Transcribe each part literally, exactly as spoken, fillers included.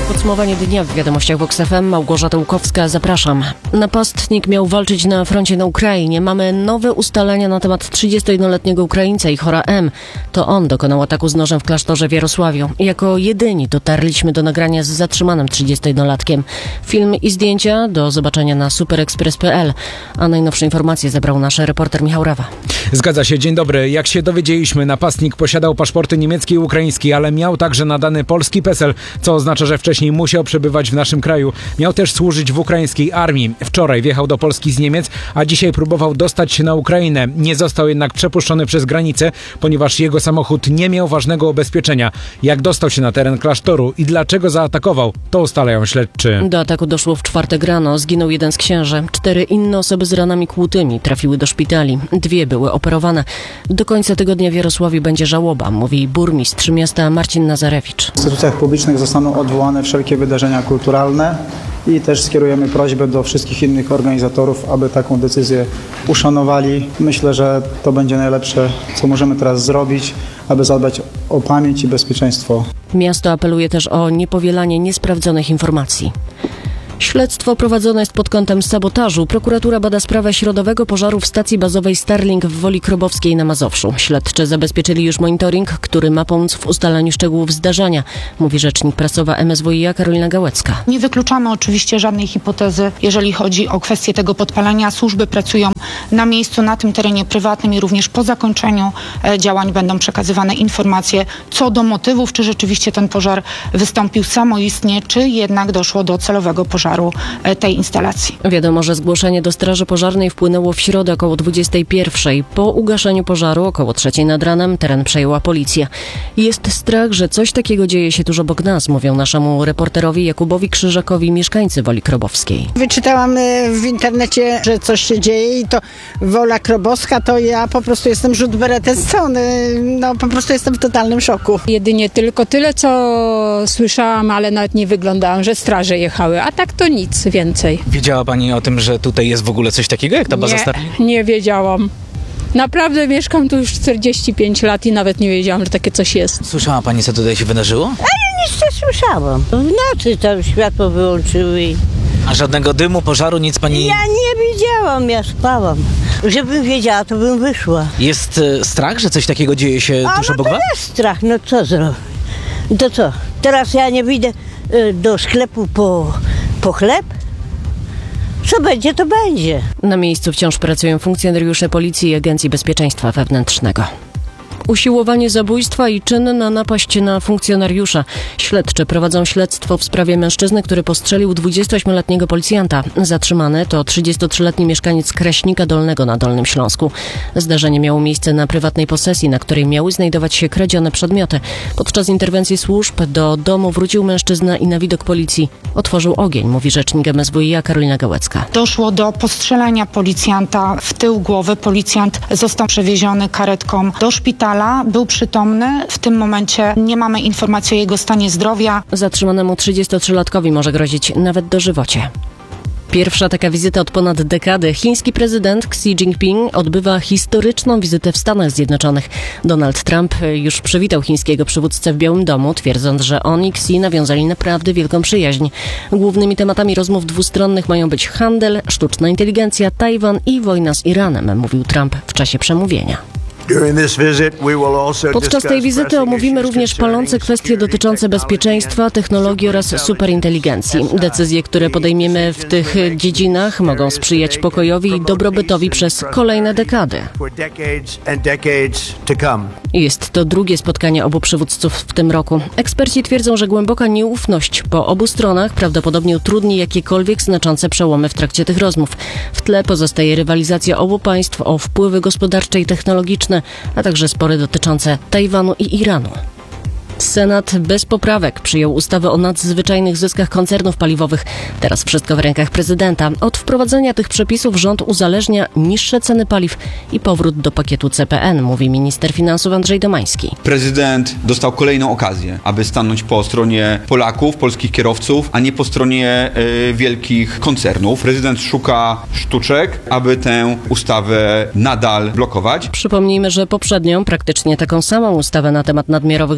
Podsumowanie dnia w wiadomościach Vox F M. Małgorzata Łukowska, zapraszam. Napastnik miał walczyć na froncie na Ukrainie. Mamy nowe ustalenia na temat trzydziestojednoletniego Ukraińca i Chora M. To on dokonał ataku z nożem w klasztorze w Jarosławiu. Jako jedyni dotarliśmy do nagrania z zatrzymanym trzydziestojednolatkiem. Film i zdjęcia do zobaczenia na superexpress kropka p l. A najnowsze informacje zebrał nasz reporter Michał Rawa. Zgadza się, dzień dobry. Jak się dowiedzieliśmy, napastnik posiadał paszporty niemiecki i ukraiński, ale miał także nadany polski PESEL, co oznacza, że wcześniej musiał przebywać w naszym kraju. Miał też służyć w ukraińskiej armii. Wczoraj wjechał do Polski z Niemiec, a dzisiaj próbował dostać się na Ukrainę. Nie został jednak przepuszczony przez granicę, ponieważ jego samochód nie miał ważnego ubezpieczenia. Jak dostał się na teren klasztoru i dlaczego zaatakował, to ustalają śledczy. Do ataku doszło w czwartek rano. Zginął jeden z księży. Cztery inne osoby z ranami kłutymi trafiły do szpitali. Dwie były operowane. Do końca tygodnia w Jarosławiu będzie żałoba, mówi burmistrz miasta Marcin Nazarewicz. W instytucjach publicznych zostaną odwołane wszelkie wydarzenia kulturalne i też skierujemy prośbę do wszystkich innych organizatorów, aby taką decyzję uszanowali. Myślę, że to będzie najlepsze, co możemy teraz zrobić, aby zadbać o pamięć i bezpieczeństwo. Miasto apeluje też o niepowielanie niesprawdzonych informacji. Śledztwo prowadzone jest pod kątem sabotażu. Prokuratura bada sprawę środowego pożaru w stacji bazowej Starlink w Woli Krobowskiej na Mazowszu. Śledczy zabezpieczyli już monitoring, który ma pomóc w ustalaniu szczegółów zdarzenia, mówi rzecznik prasowa M S W i A Karolina Gałecka. Nie wykluczamy oczywiście żadnej hipotezy, jeżeli chodzi o kwestię tego podpalenia. Służby pracują na miejscu, na tym terenie prywatnym i również po zakończeniu działań będą przekazywane informacje co do motywów, czy rzeczywiście ten pożar wystąpił samoistnie, czy jednak doszło do celowego pożaru tej instalacji. Wiadomo, że zgłoszenie do Straży Pożarnej wpłynęło w środę około dwudziestej pierwszej. Po ugaszeniu pożaru około trzeciej nad ranem teren przejęła policja. Jest strach, że coś takiego dzieje się tuż obok nas, mówią naszemu reporterowi Jakubowi Krzyżakowi mieszkańcy Woli Krobowskiej. Wyczytałam w internecie, że coś się dzieje i to Wola Krobowska, to ja po prostu jestem rzut beretescony. No po prostu jestem w totalnym szoku. Jedynie tylko tyle, co słyszałam, ale nawet nie wyglądałam, że straże jechały, a tak to nic więcej. Wiedziała pani o tym, że tutaj jest w ogóle coś takiego jak ta baza nie, Starlink? Nie wiedziałam. Naprawdę mieszkam tu już czterdzieści pięć lat i nawet nie wiedziałam, że takie coś jest. Słyszała pani, co tutaj się wydarzyło? A ja nic nie słyszałam. W nocy tam światło wyłączyły i... A żadnego dymu, pożaru, nic pani... Ja nie widziałam, ja spałam. Żebym wiedziała, to bym wyszła. Jest e, strach, że coś takiego dzieje się A, tuż no obok to was? jest strach, no co zrobić? To co? Teraz ja nie wyjdę y, do sklepu po, po chleb? Co będzie, to będzie. Na miejscu wciąż pracują funkcjonariusze Policji i Agencji Bezpieczeństwa Wewnętrznego. Usiłowanie zabójstwa i czyn na napaść na funkcjonariusza. Śledczy prowadzą śledztwo w sprawie mężczyzny, który postrzelił dwudziestoośmioletniego policjanta. Zatrzymany to trzydziestotrzyletni mieszkaniec Kraśnika Dolnego na Dolnym Śląsku. Zdarzenie miało miejsce na prywatnej posesji, na której miały znajdować się kradzione przedmioty. Podczas interwencji służb do domu wrócił mężczyzna i na widok policji otworzył ogień, mówi rzecznik M S W i A Karolina Gałecka. Doszło do postrzelenia policjanta w tył głowy. Policjant został przewieziony karetką do szpitala. Był przytomny. W tym momencie nie mamy informacji o jego stanie zdrowia. Zatrzymanemu trzydziestotrzylatkowi może grozić nawet dożywocie. Pierwsza taka wizyta od ponad dekady. Chiński prezydent Xi Jinping odbywa historyczną wizytę w Stanach Zjednoczonych. Donald Trump już przywitał chińskiego przywódcę w Białym Domu, twierdząc, że on i Xi nawiązali naprawdę wielką przyjaźń. Głównymi tematami rozmów dwustronnych mają być handel, sztuczna inteligencja, Tajwan i wojna z Iranem, mówił Trump w czasie przemówienia. Podczas tej wizyty omówimy również palące kwestie dotyczące bezpieczeństwa, technologii oraz superinteligencji. Decyzje, które podejmiemy w tych dziedzinach, mogą sprzyjać pokojowi i dobrobytowi przez kolejne dekady. Jest to drugie spotkanie obu przywódców w tym roku. Eksperci twierdzą, że głęboka nieufność po obu stronach prawdopodobnie utrudni jakiekolwiek znaczące przełomy w trakcie tych rozmów. W tle pozostaje rywalizacja obu państw o wpływy gospodarcze i technologiczne, a także spory dotyczące Tajwanu i Iranu. Senat bez poprawek przyjął ustawę o nadzwyczajnych zyskach koncernów paliwowych. Teraz wszystko w rękach prezydenta. Od wprowadzenia tych przepisów rząd uzależnia niższe ceny paliw i powrót do pakietu C P N, mówi minister finansów Andrzej Domański. Prezydent dostał kolejną okazję, aby stanąć po stronie Polaków, polskich kierowców, a nie po stronie y, wielkich koncernów. Prezydent szuka sztuczek, aby tę ustawę nadal blokować. Przypomnijmy, że poprzednią, praktycznie taką samą ustawę na temat nadmiarowych zysków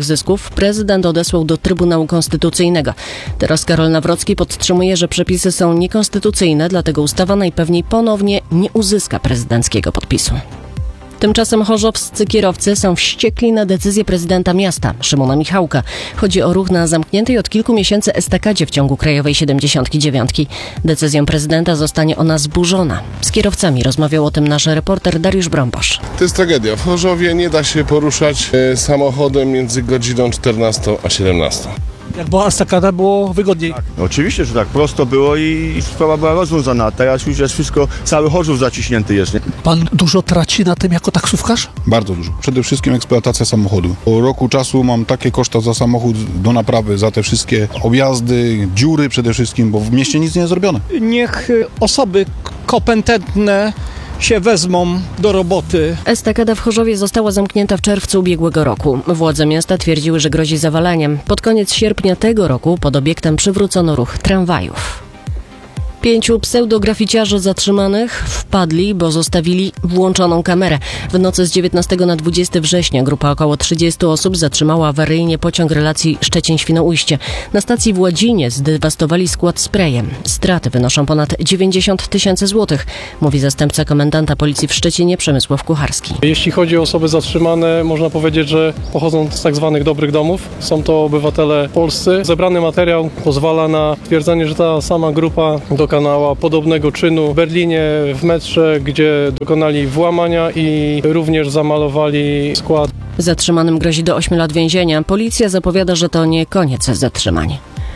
sędziów prezydent odesłał do Trybunału Konstytucyjnego. Teraz Karol Nawrocki podtrzymuje, że przepisy są niekonstytucyjne, dlatego ustawa najpewniej ponownie nie uzyska prezydenckiego podpisu. Tymczasem chorzowscy kierowcy są wściekli na decyzję prezydenta miasta, Szymona Michałka. Chodzi o ruch na zamkniętej od kilku miesięcy estakadzie w ciągu Krajowej siedemdziesiąt dziewięć. Decyzją prezydenta zostanie ona zburzona. Z kierowcami rozmawiał o tym nasz reporter Dariusz Brąbosz. To jest tragedia. W Chorzowie nie da się poruszać e, samochodem między godziną czternastą a siedemnastą. Jak była estakada, było wygodniej. Tak, oczywiście, że tak. Prosto było i sprawa była rozwiązana. Teraz już jest wszystko, cały Chorzów zaciśnięty jest. Nie? Pan dużo traci na tym jako taksówkarz? Bardzo dużo. Przede wszystkim eksploatacja samochodu. Po roku czasu mam takie koszta za samochód do naprawy, za te wszystkie objazdy, dziury przede wszystkim, bo w mieście nic nie jest zrobione. Niech osoby kompetentne się wezmą do roboty. Estakada w Chorzowie została zamknięta w czerwcu ubiegłego roku. Władze miasta twierdziły, że grozi zawalaniem. Pod koniec sierpnia tego roku pod obiektem przywrócono ruch tramwajów. Pięciu pseudograficiarzy zatrzymanych wpadli, bo zostawili włączoną kamerę. W nocy z dziewiętnastego na dwudziestego września grupa około trzydziestu osób zatrzymała awaryjnie pociąg relacji Szczecin-Świnoujście. Na stacji w Ładzinie zdewastowali skład sprayem. Straty wynoszą ponad dziewięćdziesiąt tysięcy złotych, mówi zastępca komendanta policji w Szczecinie Przemysław Kucharski. Jeśli chodzi o osoby zatrzymane, można powiedzieć, że pochodzą z tak zwanych dobrych domów. Są to obywatele polscy. Zebrany materiał pozwala na twierdzenie, że ta sama grupa do dokonała podobnego czynu w Berlinie, w metrze, gdzie dokonali włamania i również zamalowali skład. Zatrzymanym grozi do ośmiu lat więzienia. Policja zapowiada, że to nie koniec zatrzymań.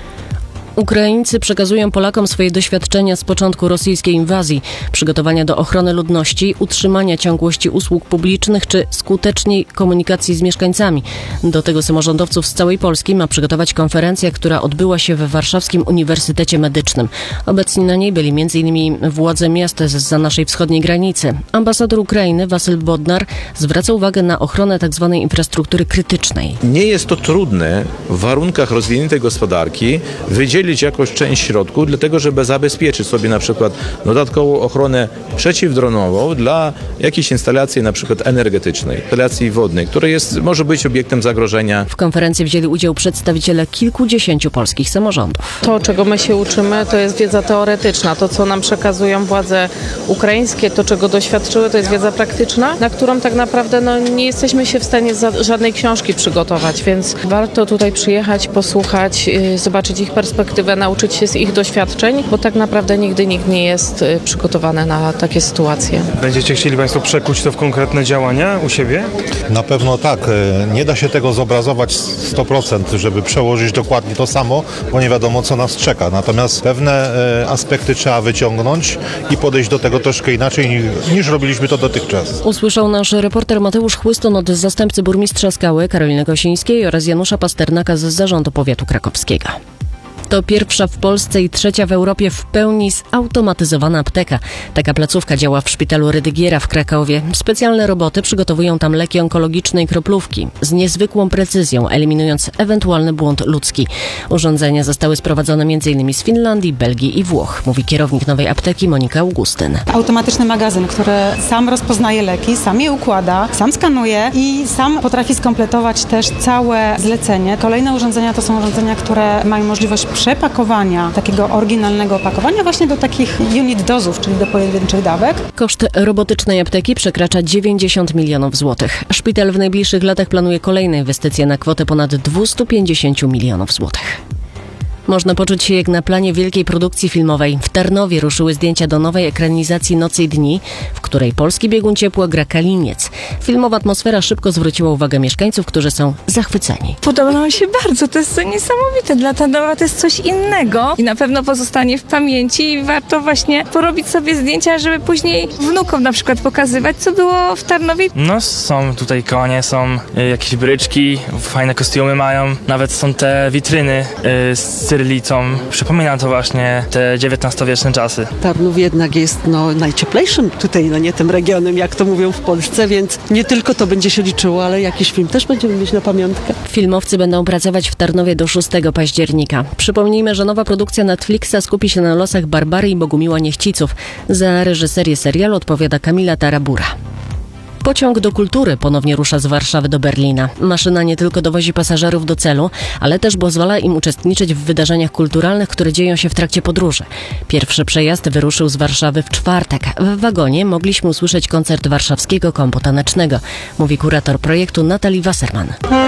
Ukraińcy przekazują Polakom swoje doświadczenia z początku rosyjskiej inwazji, przygotowania do ochrony ludności, utrzymania ciągłości usług publicznych czy skutecznej komunikacji z mieszkańcami. Do tego samorządowców z całej Polski ma przygotować konferencja, która odbyła się w Warszawskim Uniwersytecie Medycznym. Obecni na niej byli m in władze miast zza naszej wschodniej granicy. Ambasador Ukrainy Wasyl Bodnar zwraca uwagę na ochronę tzw. infrastruktury krytycznej. Nie jest to trudne w warunkach rozwiniętej gospodarki wydzielić jakąś część środków, dlatego żeby zabezpieczyć sobie na przykład dodatkową ochronę przeciwdronową dla jakiejś instalacji na przykład energetycznej, instalacji wodnej, która jest, może być obiektem zagrożenia. W konferencji wzięli udział przedstawiciele kilkudziesięciu polskich samorządów. To, czego my się uczymy, to jest wiedza teoretyczna. To, co nam przekazują władze ukraińskie, to, czego doświadczyły, to jest wiedza praktyczna, na którą tak naprawdę no, nie jesteśmy się w stanie za żadnej książki przygotować, więc warto tutaj przyjechać, posłuchać, yy, zobaczyć ich perspektywę, nauczyć się z ich doświadczeń, bo tak naprawdę nigdy nikt nie jest przygotowany na takie sytuacje. Będziecie chcieli Państwo przekuć to w konkretne działania u siebie? Na pewno tak. Nie da się tego zobrazować sto procent, żeby przełożyć dokładnie to samo, bo nie wiadomo, co nas czeka. Natomiast pewne aspekty trzeba wyciągnąć i podejść do tego troszkę inaczej niż, niż robiliśmy to dotychczas. Usłyszał nasz reporter Mateusz Chłyston od zastępcy burmistrza Skały Karoliny Gosińskiej oraz Janusza Pasternaka z Zarządu Powiatu Krakowskiego. To pierwsza w Polsce i trzecia w Europie w pełni zautomatyzowana apteka. Taka placówka działa w szpitalu Rydygiera w Krakowie. Specjalne roboty przygotowują tam leki onkologiczne i kroplówki z niezwykłą precyzją, eliminując ewentualny błąd ludzki. Urządzenia zostały sprowadzone między innymi z Finlandii, Belgii i Włoch, mówi kierownik nowej apteki Monika Augustyn. Automatyczny magazyn, który sam rozpoznaje leki, sam je układa, sam skanuje i sam potrafi skompletować też całe zlecenie. Kolejne urządzenia to są urządzenia, które mają możliwość przepakowania takiego oryginalnego opakowania właśnie do takich unit dozów, czyli do pojedynczych dawek. Koszt robotycznej apteki przekracza dziewięćdziesiąt milionów złotych. Szpital w najbliższych latach planuje kolejne inwestycje na kwotę ponad dwieście pięćdziesiąt milionów złotych. Można poczuć się jak na planie wielkiej produkcji filmowej. W Tarnowie ruszyły zdjęcia do nowej ekranizacji Nocy i dni, w której polski biegun ciepła gra Kaliniec. Filmowa atmosfera szybko zwróciła uwagę mieszkańców, którzy są zachwyceni. Podoba mi się bardzo, to jest niesamowite. Dla Tarnowa to jest coś innego i na pewno pozostanie w pamięci i warto właśnie porobić sobie zdjęcia, żeby później wnukom na przykład pokazywać, co było w Tarnowie. No są tutaj konie, są y, jakieś bryczki, fajne kostiumy mają, nawet są te witryny y, z cyrylicą. Przypomina to właśnie te dziewiętnastowieczne czasy. Tarnów jednak jest no, najcieplejszym tutaj, no nie tym regionem, jak to mówią w Polsce, więc nie tylko to będzie się liczyło, ale jakiś film też będziemy mieć na pamiątkę. Filmowcy będą pracować w Tarnowie do szóstego października. Przypomnijmy, że nowa produkcja Netflixa skupi się na losach Barbary i Bogumiła Niechciców. Za reżyserię serialu odpowiada Kamila Tarabura. Pociąg do kultury ponownie rusza z Warszawy do Berlina. Maszyna nie tylko dowozi pasażerów do celu, ale też pozwala im uczestniczyć w wydarzeniach kulturalnych, które dzieją się w trakcie podróży. Pierwszy przejazd wyruszył z Warszawy w czwartek. W wagonie mogliśmy usłyszeć koncert warszawskiego kompu tanecznego, mówi kurator projektu Natalie Wasserman.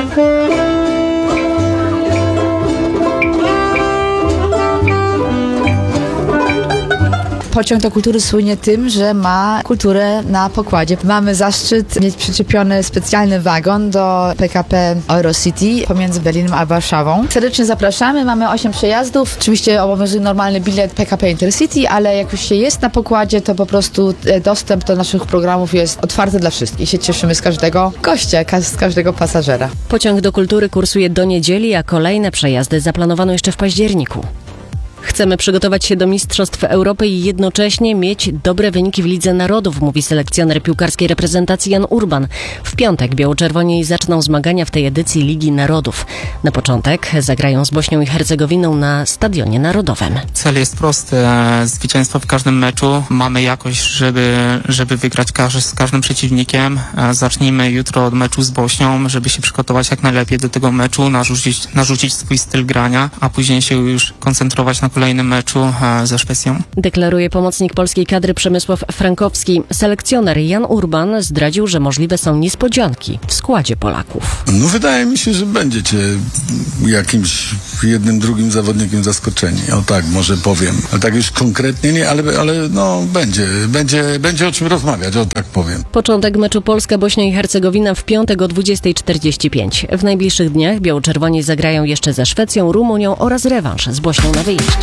Pociąg do kultury słynie tym, że ma kulturę na pokładzie. Mamy zaszczyt mieć przyczepiony specjalny wagon do P K P Eurocity pomiędzy Berlinem a Warszawą. Serdecznie zapraszamy, mamy osiem przejazdów. Oczywiście obowiązuje normalny bilet P K P Intercity, ale jak już się jest na pokładzie, to po prostu dostęp do naszych programów jest otwarty dla wszystkich. Się cieszymy z każdego gościa, z każdego pasażera. Pociąg do kultury kursuje do niedzieli, a kolejne przejazdy zaplanowano jeszcze w październiku. Chcemy przygotować się do Mistrzostw Europy i jednocześnie mieć dobre wyniki w Lidze Narodów, mówi selekcjoner piłkarskiej reprezentacji Jan Urban. W piątek biało-czerwoni zaczną zmagania w tej edycji Ligi Narodów. Na początek zagrają z Bośnią i Hercegowiną na Stadionie Narodowym. Cel jest prosty. Zwycięstwo w każdym meczu. Mamy jakość, żeby, żeby wygrać każdy, z każdym przeciwnikiem. Zacznijmy jutro od meczu z Bośnią, żeby się przygotować jak najlepiej do tego meczu, narzucić, narzucić swój styl grania, a później się już koncentrować na kolejnym meczu ze Szwecją. Deklaruje pomocnik polskiej kadry Przemysław Frankowski. Selekcjoner Jan Urban zdradził, że możliwe są niespodzianki w składzie Polaków. No wydaje mi się, że będziecie jakimś jednym, drugim zawodnikiem zaskoczeni. O tak, może powiem. Ale tak już konkretnie nie, ale, ale no będzie, będzie, będzie o czym rozmawiać, o tak powiem. Początek meczu Polska-Bośnia i Hercegowina w piątek o dwudziestej czterdzieści pięć. W najbliższych dniach biało-czerwoni zagrają jeszcze ze Szwecją, Rumunią oraz rewanż z Bośnią na wyjeździe.